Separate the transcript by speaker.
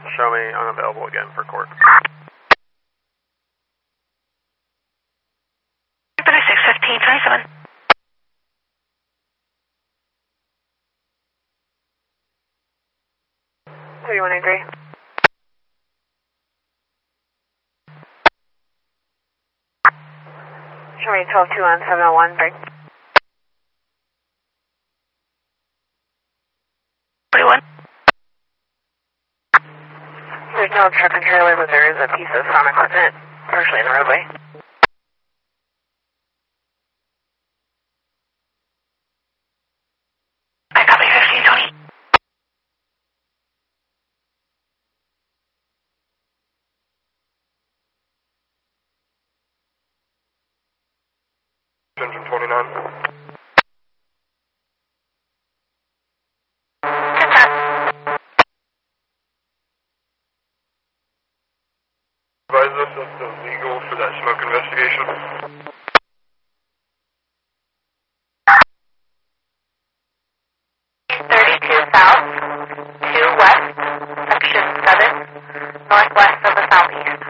Speaker 1: Show me unavailable again for court.
Speaker 2: 361527. 3183. Show me 122 on 701, break. 41. There's no truck and trailer, but there is a piece of farm equipment partially in the roadway. I copy 1520.
Speaker 1: Engine 29. Advise us of the legal for that smoke investigation.